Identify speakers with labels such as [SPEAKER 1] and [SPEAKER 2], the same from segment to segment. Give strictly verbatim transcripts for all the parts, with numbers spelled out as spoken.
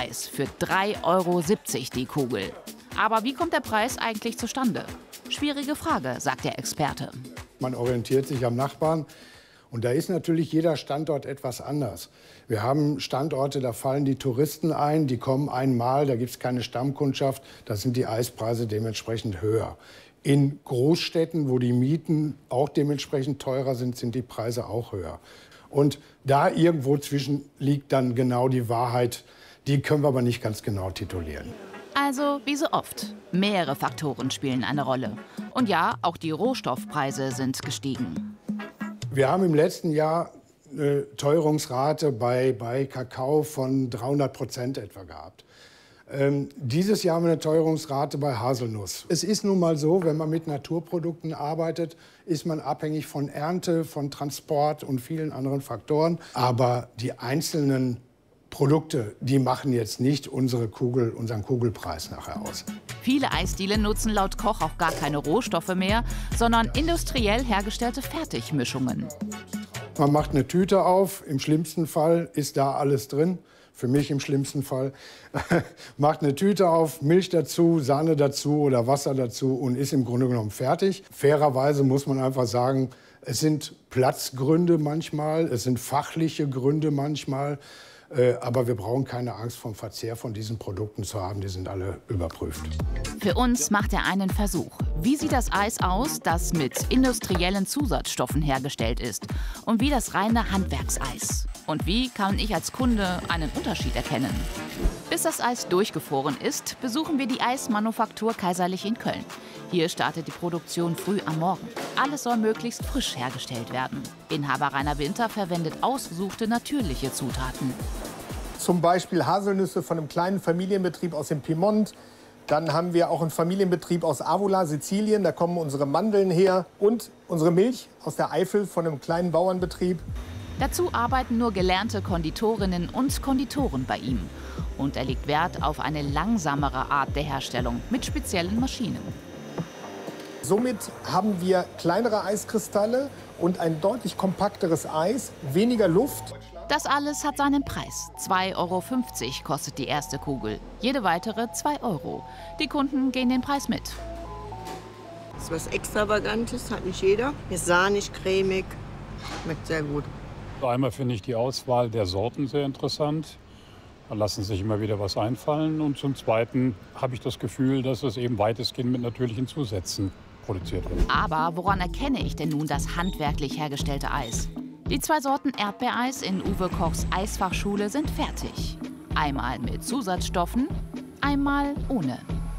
[SPEAKER 1] Eis für drei Euro siebzig die Kugel. Aber wie kommt der Preis eigentlich zustande? Schwierige Frage, sagt der Experte.
[SPEAKER 2] Man orientiert sich am Nachbarn. Und da ist natürlich jeder Standort etwas anders. Wir haben Standorte, da fallen die Touristen ein, die kommen einmal, da gibt es keine Stammkundschaft, da sind die Eispreise dementsprechend höher. In Großstädten, wo die Mieten auch dementsprechend teurer sind, sind die Preise auch höher. Und da irgendwo zwischen liegt dann genau die Wahrheit, die können wir aber nicht ganz genau titulieren.
[SPEAKER 1] Also wie so oft, mehrere Faktoren spielen eine Rolle. Und ja, auch die Rohstoffpreise sind gestiegen.
[SPEAKER 2] Wir haben im letzten Jahr eine Teuerungsrate bei, bei Kakao von dreihundert Prozent etwa gehabt. Ähm, dieses Jahr haben wir eine Teuerungsrate bei Haselnuss. Es ist nun mal so, wenn man mit Naturprodukten arbeitet, ist man abhängig von Ernte, von Transport und vielen anderen Faktoren. Aber die einzelnen Produkte, die machen jetzt nicht unsere Kugel, unseren Kugelpreis nachher aus.
[SPEAKER 1] Viele Eisdielen nutzen laut Koch auch gar keine Rohstoffe mehr, sondern industriell hergestellte Fertigmischungen.
[SPEAKER 2] Man macht eine Tüte auf, im schlimmsten Fall ist da alles drin. Für mich im schlimmsten Fall. Macht eine Tüte auf, Milch dazu, Sahne dazu oder Wasser dazu und ist im Grunde genommen fertig. Fairerweise muss man einfach sagen, es sind Platzgründe manchmal, es sind fachliche Gründe manchmal. Aber wir brauchen keine Angst vom Verzehr von diesen Produkten zu haben, die sind alle überprüft.
[SPEAKER 1] Für uns macht er einen Versuch. Wie sieht das Eis aus, das mit industriellen Zusatzstoffen hergestellt ist? Und wie das reine Handwerkseis? Und wie kann ich als Kunde einen Unterschied erkennen? Bis das Eis durchgefroren ist, besuchen wir die Eismanufaktur Kaiserlich in Köln. Hier startet die Produktion früh am Morgen. Alles soll möglichst frisch hergestellt werden. Inhaber Rainer Winter verwendet ausgesuchte natürliche Zutaten.
[SPEAKER 3] Zum Beispiel Haselnüsse von einem kleinen Familienbetrieb aus dem Piemont. Dann haben wir auch einen Familienbetrieb aus Avola, Sizilien. Da kommen unsere Mandeln her. Und unsere Milch aus der Eifel von einem kleinen Bauernbetrieb.
[SPEAKER 1] Dazu arbeiten nur gelernte Konditorinnen und Konditoren bei ihm. Und er legt Wert auf eine langsamere Art der Herstellung mit speziellen Maschinen.
[SPEAKER 3] Somit haben wir kleinere Eiskristalle und ein deutlich kompakteres Eis, weniger Luft.
[SPEAKER 1] Das alles hat seinen Preis. zwei Euro fünfzig kostet die erste Kugel. Jede weitere zwei Euro. Die Kunden gehen den Preis mit.
[SPEAKER 4] Das ist was Extravagantes, hat nicht jeder. Ist sahnig, cremig, schmeckt sehr gut.
[SPEAKER 5] Einmal finde ich die Auswahl der Sorten sehr interessant. Da lassen sich immer wieder was einfallen. Und zum Zweiten habe ich das Gefühl, dass es eben weitestgehend mit natürlichen Zusätzen produziert wird.
[SPEAKER 1] Aber woran erkenne ich denn nun das handwerklich hergestellte Eis? Die zwei Sorten Erdbeereis in Uwe Kochs Eisfachschule sind fertig. Einmal mit Zusatzstoffen, einmal ohne.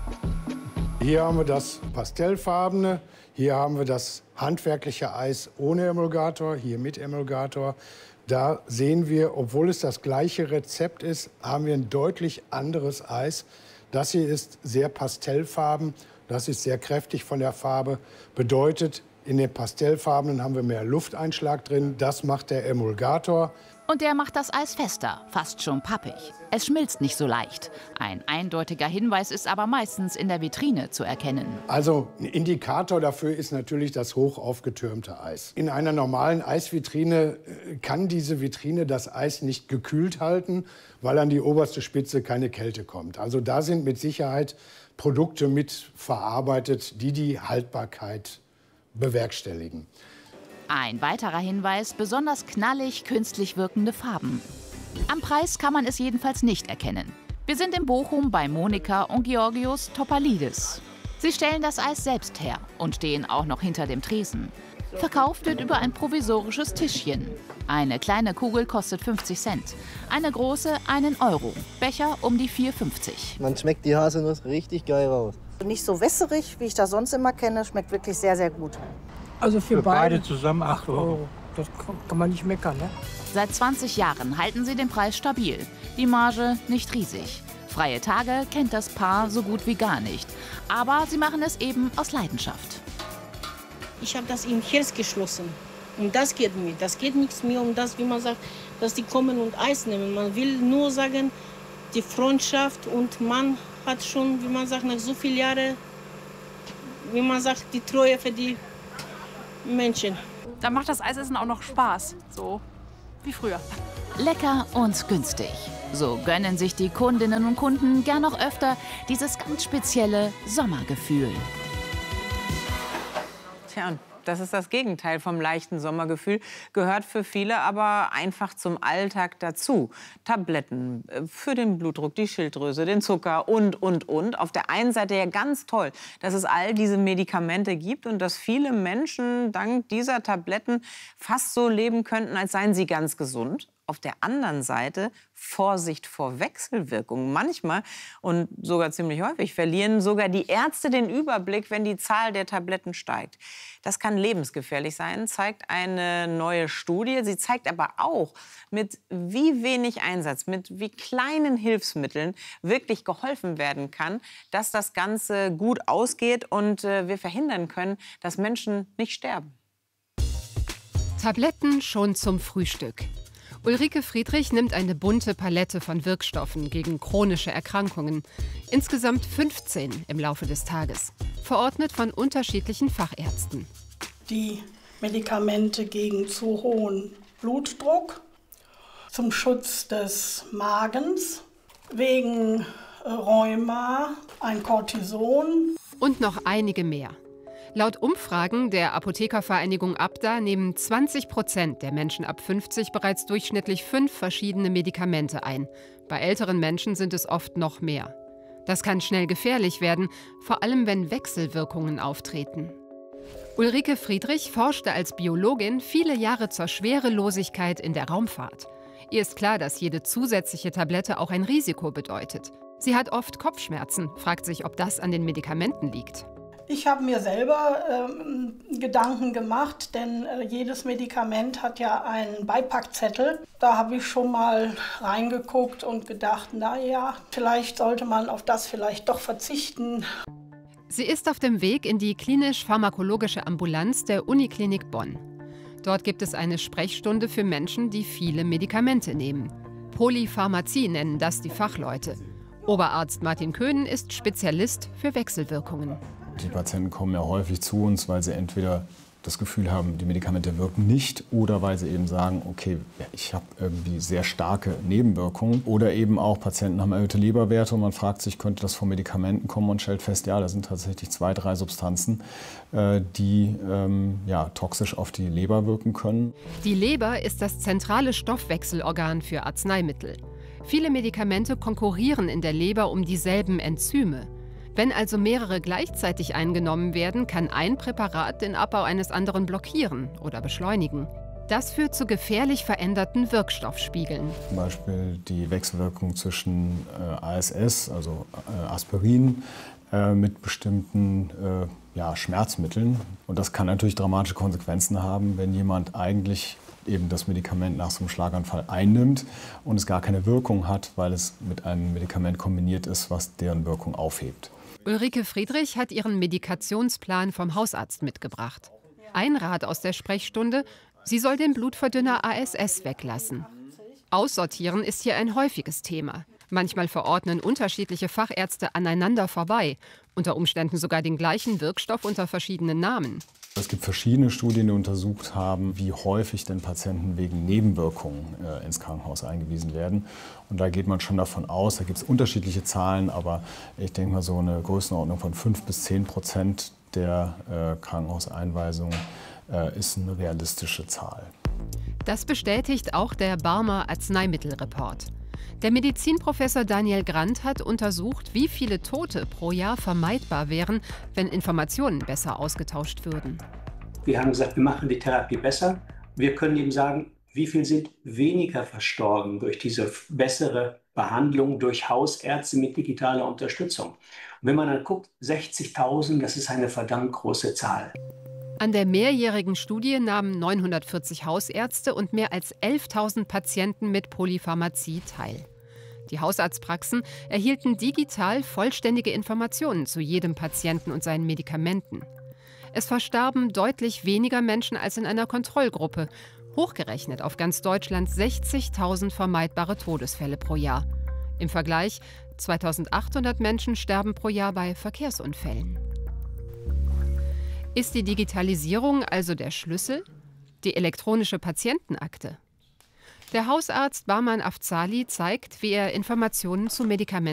[SPEAKER 2] Hier haben wir das pastellfarbene, hier haben wir das handwerkliche Eis ohne Emulgator, hier mit Emulgator. Da sehen wir, obwohl es das gleiche Rezept ist, haben wir ein deutlich anderes Eis. Das hier ist sehr pastellfarben, das ist sehr kräftig von der Farbe. Bedeutet, in den Pastellfarbenen haben wir mehr Lufteinschlag drin. Das macht der Emulgator.
[SPEAKER 1] Und der macht das Eis fester, fast schon pappig. Es schmilzt nicht so leicht. Ein eindeutiger Hinweis ist aber meistens in der Vitrine zu erkennen.
[SPEAKER 2] Also ein Indikator dafür ist natürlich das hoch aufgetürmte Eis. In einer normalen Eisvitrine kann diese Vitrine das Eis nicht gekühlt halten, weil an die oberste Spitze keine Kälte kommt. Also da sind mit Sicherheit Produkte mit verarbeitet, die die Haltbarkeit bewerkstelligen.
[SPEAKER 1] Ein weiterer Hinweis, besonders knallig, künstlich wirkende Farben. Am Preis kann man es jedenfalls nicht erkennen. Wir sind in Bochum bei Monika und Georgios Topalidis. Sie stellen das Eis selbst her und stehen auch noch hinter dem Tresen. Verkauft wird über ein provisorisches Tischchen. Eine kleine Kugel kostet fünfzig Cent, eine große einen Euro, Becher um die vier fünfzig.
[SPEAKER 6] Man schmeckt die Haselnuss richtig geil raus.
[SPEAKER 7] Nicht so wässerig, wie ich das sonst immer kenne, schmeckt wirklich sehr, sehr gut.
[SPEAKER 8] Also für,
[SPEAKER 9] für beide,
[SPEAKER 8] beide
[SPEAKER 9] zusammen acht Euro.
[SPEAKER 8] Das kann man nicht meckern, ne?
[SPEAKER 1] Seit zwanzig Jahren halten sie den Preis stabil. Die Marge nicht riesig. Freie Tage kennt das Paar so gut wie gar nicht. Aber sie machen es eben aus Leidenschaft.
[SPEAKER 10] Ich habe das im Herz geschlossen. Und das geht mir. Das geht nichts mehr um das, wie man sagt, dass die kommen und Eis nehmen. Man will nur sagen, die Freundschaft und man hat schon, wie man sagt, nach so vielen Jahren, wie man sagt, die Treue für die Menschen.
[SPEAKER 11] Da macht das Eisessen auch noch Spaß. So
[SPEAKER 9] wie früher.
[SPEAKER 1] Lecker und günstig. So gönnen sich die Kundinnen und Kunden gern noch öfter dieses ganz spezielle Sommergefühl.
[SPEAKER 11] Tja, und das ist das Gegenteil vom leichten Sommergefühl, gehört für viele aber einfach zum Alltag dazu. Tabletten für den Blutdruck, die Schilddrüse, den Zucker und, und, und. Auf der einen Seite ja ganz toll, dass es all diese Medikamente gibt und dass viele Menschen dank dieser Tabletten fast so leben könnten, als seien sie ganz gesund. Auf der anderen Seite Vorsicht vor Wechselwirkungen. Manchmal und sogar ziemlich häufig verlieren sogar die Ärzte den Überblick, wenn die Zahl der Tabletten steigt. Das kann lebensgefährlich sein, zeigt eine neue Studie. Sie zeigt aber auch, mit wie wenig Einsatz, mit wie kleinen Hilfsmitteln wirklich geholfen werden kann, dass das Ganze gut ausgeht und äh, wir verhindern können, dass Menschen nicht sterben.
[SPEAKER 12] Tabletten schon zum Frühstück. Ulrike Friedrich nimmt eine bunte Palette von Wirkstoffen gegen chronische Erkrankungen. Insgesamt fünfzehn im Laufe des Tages. Verordnet von unterschiedlichen Fachärzten.
[SPEAKER 13] Die Medikamente gegen zu hohen Blutdruck, zum Schutz des Magens, wegen Rheuma, ein Cortison.
[SPEAKER 12] Und noch einige mehr. Laut Umfragen der Apothekervereinigung Abda nehmen zwanzig Prozent der Menschen ab fünfzig bereits durchschnittlich fünf verschiedene Medikamente ein. Bei älteren Menschen sind es oft noch mehr. Das kann schnell gefährlich werden, vor allem wenn Wechselwirkungen auftreten. Ulrike Friedrich forschte als Biologin viele Jahre zur Schwerelosigkeit in der Raumfahrt. Ihr ist klar, dass jede zusätzliche Tablette auch ein Risiko bedeutet. Sie hat oft Kopfschmerzen, fragt sich, ob das an den Medikamenten liegt.
[SPEAKER 13] Ich habe mir selber ähm, Gedanken gemacht, denn äh, jedes Medikament hat ja einen Beipackzettel. Da habe ich schon mal reingeguckt und gedacht, na ja, vielleicht sollte man auf das vielleicht doch verzichten.
[SPEAKER 12] Sie ist auf dem Weg in die klinisch-pharmakologische Ambulanz der Uniklinik Bonn. Dort gibt es eine Sprechstunde für Menschen, die viele Medikamente nehmen. Polypharmazie nennen das die Fachleute. Oberarzt Martin Köhn ist Spezialist für Wechselwirkungen.
[SPEAKER 14] Die Patienten kommen ja häufig zu uns, weil sie entweder das Gefühl haben, die Medikamente wirken nicht oder weil sie eben sagen, okay, ich habe irgendwie sehr starke Nebenwirkungen. Oder eben auch Patienten haben erhöhte Leberwerte und man fragt sich, könnte das von Medikamenten kommen und stellt fest, ja, da sind tatsächlich zwei, drei Substanzen, die ähm, ja, toxisch auf die Leber wirken können.
[SPEAKER 12] Die Leber ist das zentrale Stoffwechselorgan für Arzneimittel. Viele Medikamente konkurrieren in der Leber um dieselben Enzyme. Wenn also mehrere gleichzeitig eingenommen werden, kann ein Präparat den Abbau eines anderen blockieren oder beschleunigen. Das führt zu gefährlich veränderten Wirkstoffspiegeln.
[SPEAKER 14] Zum Beispiel die Wechselwirkung zwischen äh, A S S, also äh, Aspirin, äh, mit bestimmten äh, ja, Schmerzmitteln. Und das kann natürlich dramatische Konsequenzen haben, wenn jemand eigentlich eben das Medikament nach so einem Schlaganfall einnimmt und es gar keine Wirkung hat, weil es mit einem Medikament kombiniert ist, was deren Wirkung aufhebt.
[SPEAKER 12] Ulrike Friedrich hat ihren Medikationsplan vom Hausarzt mitgebracht. Ein Rat aus der Sprechstunde: Sie soll den Blutverdünner A S S weglassen. Aussortieren ist hier ein häufiges Thema. Manchmal verordnen unterschiedliche Fachärzte aneinander vorbei, unter Umständen sogar den gleichen Wirkstoff unter verschiedenen Namen.
[SPEAKER 14] Es gibt verschiedene Studien, die untersucht haben, wie häufig denn Patienten wegen Nebenwirkungen äh, ins Krankenhaus eingewiesen werden. Und da geht man schon davon aus, da gibt es unterschiedliche Zahlen, aber ich denke mal so eine Größenordnung von fünf bis zehn Prozent der äh, Krankenhauseinweisungen äh, ist eine realistische Zahl.
[SPEAKER 12] Das bestätigt auch der Barmer Arzneimittelreport. Der Medizinprofessor Daniel Grant hat untersucht, wie viele Tote pro Jahr vermeidbar wären, wenn Informationen besser ausgetauscht würden.
[SPEAKER 15] Wir haben gesagt, wir machen die Therapie besser. Wir können eben sagen, wie viel sind weniger verstorben durch diese bessere Behandlung durch Hausärzte mit digitaler Unterstützung. Und wenn man dann guckt, sechzigtausend, das ist eine verdammt große Zahl.
[SPEAKER 12] An der mehrjährigen Studie nahmen neunhundertvierzig Hausärzte und mehr als elftausend Patienten mit Polypharmazie teil. Die Hausarztpraxen erhielten digital vollständige Informationen zu jedem Patienten und seinen Medikamenten. Es verstarben deutlich weniger Menschen als in einer Kontrollgruppe. Hochgerechnet auf ganz Deutschland sechzigtausend vermeidbare Todesfälle pro Jahr. Im Vergleich, zweitausendachthundert Menschen sterben pro Jahr bei Verkehrsunfällen. Ist die Digitalisierung also der Schlüssel? Die elektronische Patientenakte? Der Hausarzt Bahman Afzali zeigt, wie er Informationen zu Medikamenten